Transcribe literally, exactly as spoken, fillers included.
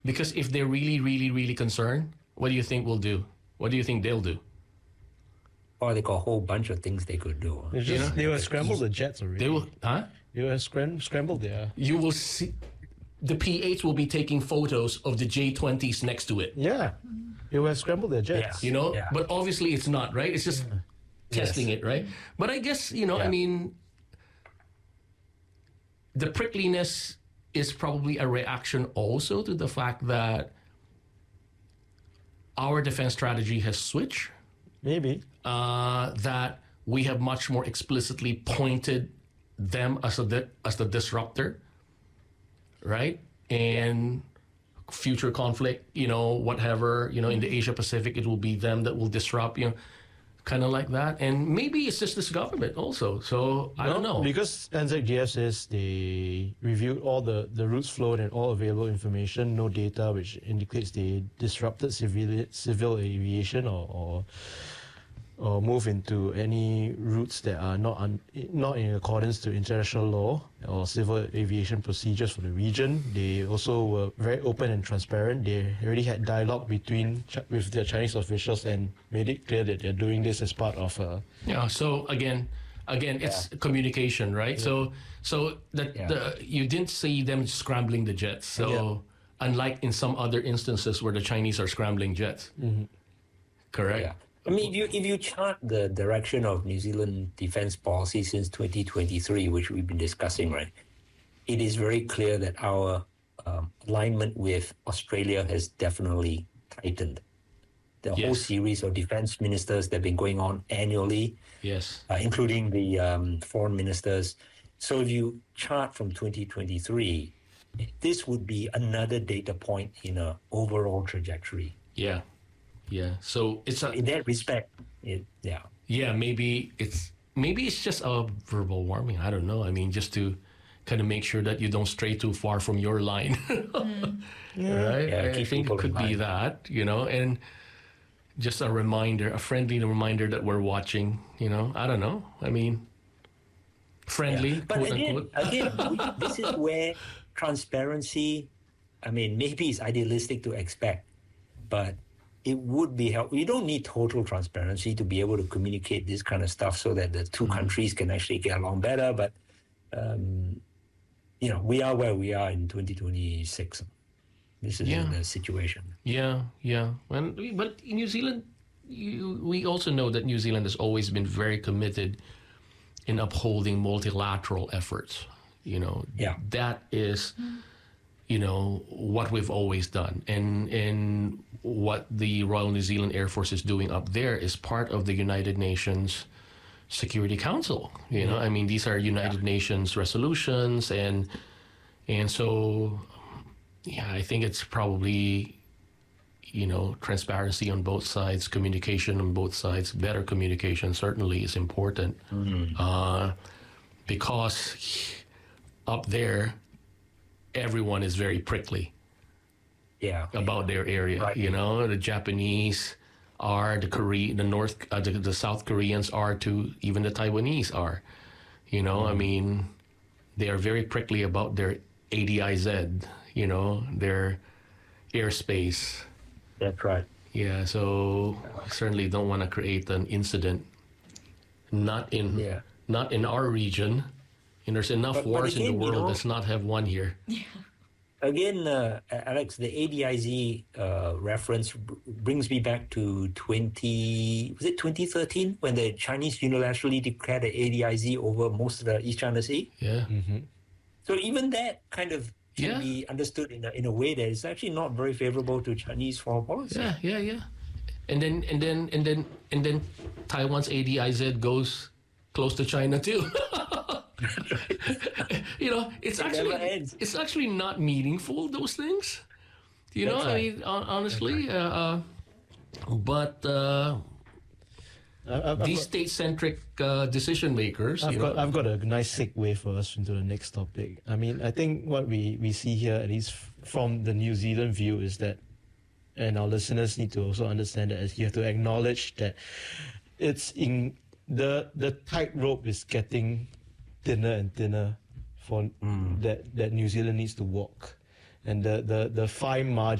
Because if they're really, really, really concerned, what do you think we'll do? What do you think they'll do? Or they got a whole bunch of things they could do. They just, You know? they will scramble the jets already. They will, huh? They will scram, scramble their... You will see, the P eights will be taking photos of the J twenties next to it. Yeah. They will scramble their jets. Yeah. You know, Yeah. but obviously it's not, right? It's just testing Yes. it, right? But I guess, you know, I Yeah. mean, the prickliness is probably a reaction also to the fact that our defense strategy has switched, Maybe. uh, that we have much more explicitly pointed them as a di- as the disruptor, right? And future conflict, you know, whatever, you know, in the Asia Pacific, it will be them that will disrupt, you know, kind of like that. And maybe it's just this government also. So I don't know. Because N Z G F says they reviewed all the, the routes flowed and all available information, no data which indicates they disrupted civil, civil aviation or, or or move into any routes that are not un, not in accordance to international law or civil aviation procedures for the region. They also were very open and transparent. They already had dialogue between Ch- with their Chinese officials and made it clear that they're doing this as part of a... Yeah. So again, again, it's communication, right? So so that Yeah. the you didn't see them scrambling the jets. So Yeah. unlike in some other instances where the Chinese are scrambling jets, correct? Yeah. I mean, if you if you chart the direction of New Zealand defense policy since twenty twenty-three, which we've been discussing, right, it is very clear that our um, alignment with Australia has definitely tightened. The whole Yes. series of defense ministers that have been going on annually, Yes. uh, including the um, foreign ministers. So if you chart from twenty twenty-three, this would be another data point in a overall trajectory. Yeah. Yeah. So it's a In that respect, it, yeah. yeah, maybe it's maybe it's just a verbal warming. I don't know. I mean, just to kind of make sure that you don't stray too far from your line, right? Yeah, I keep think people it could in be mind. that, you know, and just a reminder, a friendly reminder that we're watching. You know, I don't know. I mean, friendly, But quote again, unquote. again, we- this is where transparency, I mean, maybe it's idealistic to expect, but it would be helpful. You don't need total transparency to be able to communicate this kind of stuff so that the two countries can actually get along better. But, um, you know, we are where we are in twenty twenty-six. This is Yeah. the situation. Yeah, yeah. And we- but in New Zealand, you, we also know that New Zealand has always been very committed in upholding multilateral efforts. You know, Yeah. that is, you know, what we've always done, and and what the Royal New Zealand Air Force is doing up there is part of the United Nations Security Council. You know, I mean, these are United Nations resolutions, and and so, yeah, I think it's probably, you know, transparency on both sides, communication on both sides, better communication certainly is important, uh, because up there, everyone is very prickly Yeah. about their area. Right. You know, the Japanese are, the Korea, the North, uh, the, the South Koreans are too. Even the Taiwanese are. You know, I mean, they are very prickly about their A D I Z. You know, their airspace. That's right. Yeah, so certainly don't want to create an incident. Not in, Yeah. not in our region. And there's enough But- but wars in again, the you world. know- Let's not have one here. Again, uh, Alex, the A D I Z uh, reference br- brings me back to twenty was it twenty thirteen when the Chinese unilaterally declared the A D I Z over most of the East China Sea. Yeah. So even that kind of can Yeah. be understood in a, in a way that is actually not very favorable to Chinese foreign policy. Yeah, yeah, yeah. And then and then and then and then Taiwan's A D I Z goes close to China too. You know, it's It actually never ends. it's actually not meaningful, those things. You know, That's I right. mean, hon- honestly, uh, uh, but uh, I- I've, these got, state-centric uh, decision makers, I've, you got, know, I've got a nice segue for us into the next topic. I mean, I think what we, we see here, at least f- from the New Zealand view, is that, and our listeners need to also understand that, as you have to acknowledge that it's in the the tightrope is getting thinner and thinner for that that New Zealand needs to walk. and the, the, the fine margin